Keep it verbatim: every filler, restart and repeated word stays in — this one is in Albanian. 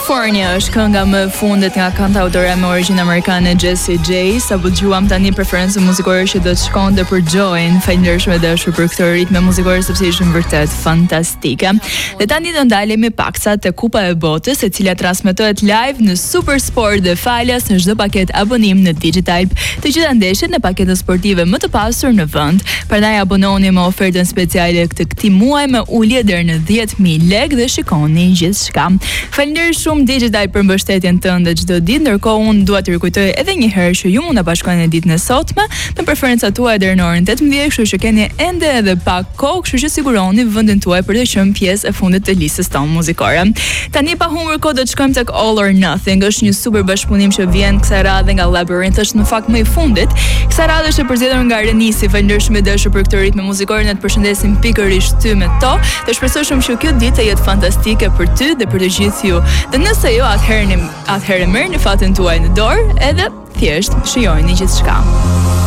California është kënga më e fundit nga kantautora me origjinë amerikane Jessie J. Sa po dëgjuam tani preferencën muzikore që do të shkonte për Join. Faleminderit shumë dashur për këtë ritëm muzikor sepse ishte vërtet fantastike. Dhe tani do ndalemi paksa te Kupa e Botës, e cila transmetohet live në Super Sport dhe falas në çdo paketë abonim në Digital të gjitha ndeshjet në paketën sportive më të pasur në vend. Prandaj abononi me ofertën speciale këtë këtij muaji me ulje deri në dhjetë mijë lekë dhe shikoni gjithçka. Faleminderit shumë Digital për mbështetjen tënde çdo ditë, ndërkohë unë dua t'ju rikujtoj edhe një herë që ju mund ta bashkoni ditën e sotme me preferencat tuaja deri në orën tetëmbëdhjetë, kështu që keni ende edhe pak kohë, kështu që siguroni vendin tuaj për të qenë pjesë e fundit të listës tonë muzikore. Tani pa humbur kohë do të shkojmë tek All or Nothing, është një super bashkëpunim që vjen kësaj radhe nga Labyrinth, është në fakt më i fundit. Kësaj radhe është e përzgjedhur nga Renisi. Faleminderit shumë dashur për këtë ritëm muzikor, ne të përshëndesim pikërisht ty me to. Dhe shpresoj shumë që kjo ditë të jetë fantastike për ty dhe për të gjithë ju. Dhe nëse jo, atëherë atëherë merrni fatin tuaj në dorë edhe thjesht shijojeni gjithçka.